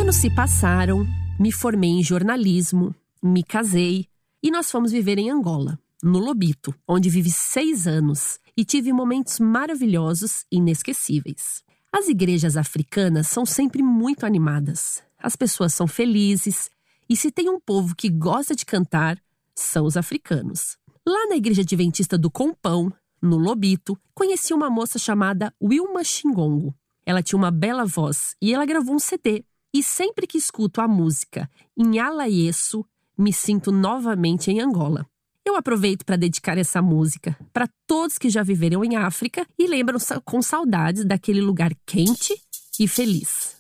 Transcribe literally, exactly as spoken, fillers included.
anos se passaram, me formei em jornalismo, me casei e nós fomos viver em Angola, no Lobito, onde vivi seis anos e tive momentos maravilhosos e inesquecíveis. As igrejas africanas são sempre muito animadas, as pessoas são felizes e se tem um povo que gosta de cantar, são os africanos. Lá na igreja adventista do Compão, no Lobito, conheci uma moça chamada Wilma Xingongo. Ela tinha uma bela voz e ela gravou um C D. E sempre que escuto a música em Alaieço, me sinto novamente em Angola. Eu aproveito para dedicar essa música para todos que já viveram em África e lembram com saudades daquele lugar quente e feliz.